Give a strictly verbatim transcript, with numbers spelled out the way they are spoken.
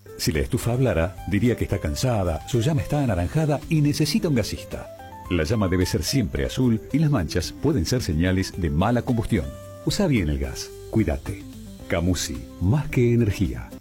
Si la estufa hablara, diría que está cansada, su llama está anaranjada y necesita un gasista. La llama debe ser siempre azul y las manchas pueden ser señales de mala combustión. Usa bien el gas. Cuídate. Camusi, más que energía.